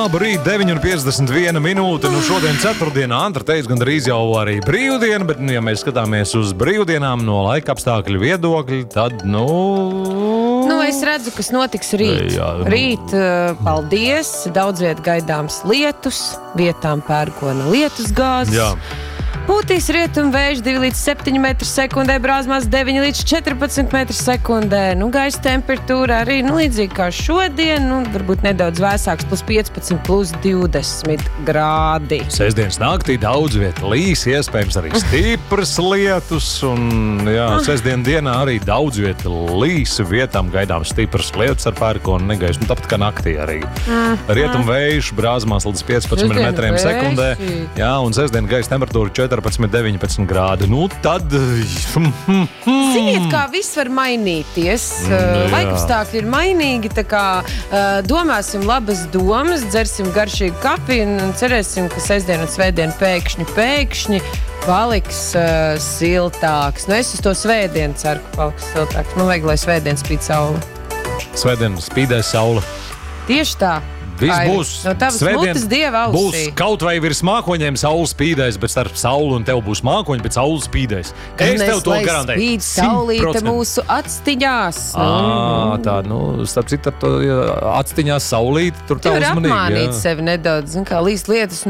Labrīt, 9:51 minūte. Nu, šodien ceturtdienā, Antra teica, gandrīz jau arī brīvdiena, bet, ja mēs skatāmies uz brīvdienām no laika apstākļu viedokļa, tad, es redzu, kas notiks rīt. Rīt, paldies, daudz viet gaidāms lietus, vietām pērkona lietusgāzes. Jā. Pūtīs rietumu vējš 2 līdz 7 metru sekundē, brāzmās 9 līdz 14 metru sekundē. Gaisa temperatūra arī līdzīgi kā šodien, varbūt nedaudz vēsāks, plus 15, plus 20 grādi. Sestdienas naktī daudz viet līs, iespējams arī stipras lietus, un sestdien dienā arī daudz viet līs, vietām gaidām stipras lietus ar pērkonu negaisu, tāpat kā naktī arī. Rietumu vējš, brāzmās līdz 15 metriem sekundē, un sestdien gaisa temperatūra 14-19 grādi. Tad... Ziniet, kā viss var mainīties. Laikapstākļi ir mainīgi, tā kā domāsim labas domas, dzersim garšīgu kafiju un cerēsim, ka sestdien un svētdien pēkšņi paliks siltāks. Es uz to svētdienu ceru, ka paliks siltāks. Man vajag, lai svētdien spīd saule. Svētdien spīdēs saule. Tieši tā. Viss būs. No tavas mutes dieva ausī. Būs kaut vai virs mākoņiem saule spīdēs, bet starp sauli un tev būs mākoņi, bet saule spīdēs. Es tev to garantēju. Spīd saulīte mūsu actiņās. Tā, starp citu, ar to actiņās saulīte, tur tā uzmanīgi. Tu vari apmānīt sevi nedaudz, kā līst lietas,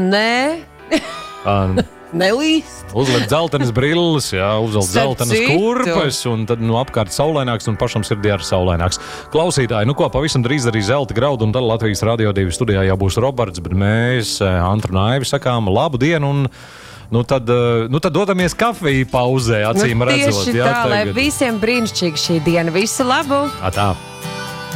nelīst. Uzliek dzeltenas brilles, uzvelk dzeltenas kurpes, un tad apkārt saulaināks, un pašam sirdī ar saulaināks. Klausītāji, pavisam drīz arī zelta graudu, un tad Latvijas Radio 2 studijā jau būs Roberts, bet mēs, Antra un Aivi, sakām labu dienu, un tad dodamies kafiju pauzē, acīm redzot. Tieši tā, lai visiem brīnišķīgi šī diena. Visu labu! Tā.